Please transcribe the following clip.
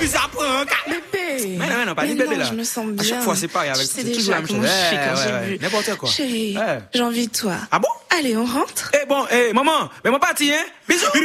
plus ça prend. Bébé. Mais non, pas bébé là. Je me sens bien. À chaque fois, c'est pareil avec c'est toujours la même chose. N'importe quoi. Chérie, j'ai envie de toi. Ah bon? Allez, on rentre. Maman, mais mon parti, hein? Bisous!